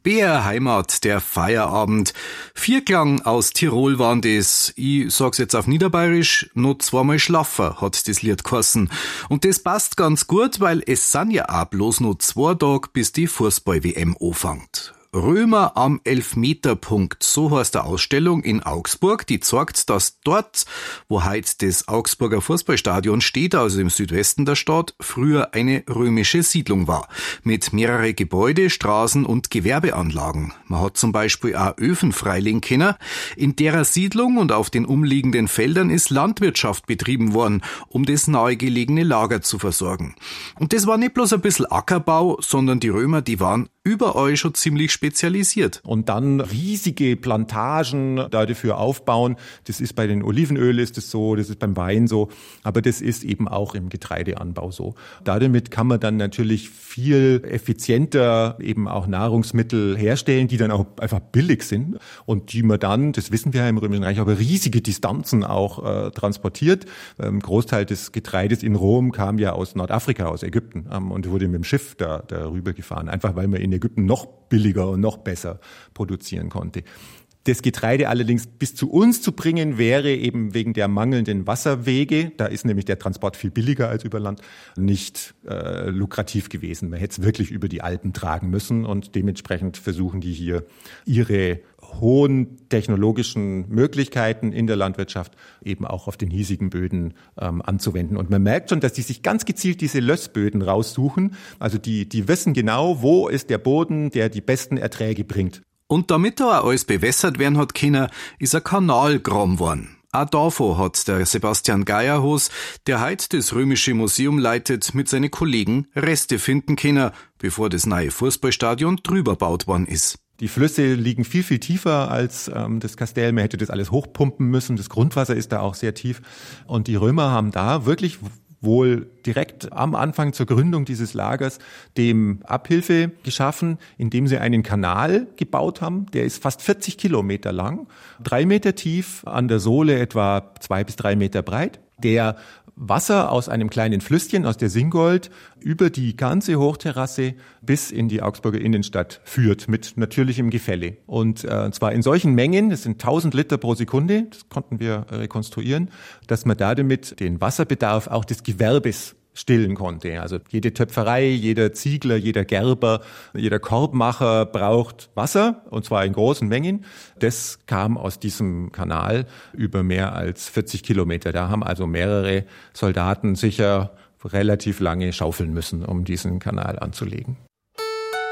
BR-Heimat, der Feierabend. Vierklang aus Tirol waren das. Ich sag's jetzt auf Niederbayerisch, noch zweimal schlaffer hat das Lied geheißen. Und das passt ganz gut, weil es sind ja auch bloß noch 2 Tage, bis die Fußball-WM anfängt. Römer am Elfmeterpunkt, so heißt der Ausstellung in Augsburg, die zeigt, dass dort, wo heute das Augsburger Fußballstadion steht, also im Südwesten der Stadt, früher eine römische Siedlung war. Mit mehrere Gebäude, Straßen und Gewerbeanlagen. Man hat zum Beispiel auch Öfen freilegen können. In derer Siedlung und auf den umliegenden Feldern ist Landwirtschaft betrieben worden, um das nahegelegene Lager zu versorgen. Und das war nicht bloß ein bisschen Ackerbau, sondern die Römer, die waren überall schon ziemlich spezialisiert. Und dann riesige Plantagen dafür aufbauen. Das ist bei den Olivenöl ist das so, das ist beim Wein so, aber das ist eben auch im Getreideanbau so. Damit kann man dann natürlich viel effizienter eben auch Nahrungsmittel herstellen, die dann auch einfach billig sind und die man dann, das wissen wir ja im Römischen Reich, aber riesige Distanzen auch transportiert. Ein Großteil des Getreides in Rom kam ja aus Nordafrika, aus Ägypten und wurde mit dem Schiff da rübergefahren, einfach weil man in Ägypten noch billiger und noch besser produzieren konnte. Das Getreide allerdings bis zu uns zu bringen, wäre eben wegen der mangelnden Wasserwege, da ist nämlich der Transport viel billiger als über Land, nicht lukrativ gewesen. Man hätte es wirklich über die Alpen tragen müssen und dementsprechend versuchen die hier ihre hohen technologischen Möglichkeiten in der Landwirtschaft eben auch auf den hiesigen Böden anzuwenden. Und man merkt schon, dass die sich ganz gezielt diese Lössböden raussuchen. Also die wissen genau, wo ist der Boden, der die besten Erträge bringt. Und damit da auch alles bewässert werden hat können, ist ein Kanal graben worden. Auch davon hat der Sebastian Geierhos, der heute das Römische Museum leitet, mit seinen Kollegen Reste finden können, bevor das neue Fußballstadion drüber gebaut worden ist. Die Flüsse liegen viel, viel tiefer als das Kastell. Man hätte das alles hochpumpen müssen. Das Grundwasser ist da auch sehr tief. Und die Römer haben da wirklich wohl direkt am Anfang zur Gründung dieses Lagers dem Abhilfe geschaffen, indem sie einen Kanal gebaut haben. Der ist fast 40 Kilometer lang, 3 Meter tief, an der Sohle etwa 2 bis 3 Meter breit, der Wasser aus einem kleinen Flüsschen, aus der Singold, über die ganze Hochterrasse bis in die Augsburger Innenstadt führt, mit natürlichem Gefälle. Und zwar in solchen Mengen, das sind 1000 Liter pro Sekunde, das konnten wir rekonstruieren, dass man damit den Wasserbedarf auch des Gewerbes stillen konnte. Also jede Töpferei, jeder Ziegler, jeder Gerber, jeder Korbmacher braucht Wasser, und zwar in großen Mengen. Das kam aus diesem Kanal über mehr als 40 Kilometer. Da haben also mehrere Soldaten sicher relativ lange schaufeln müssen, um diesen Kanal anzulegen.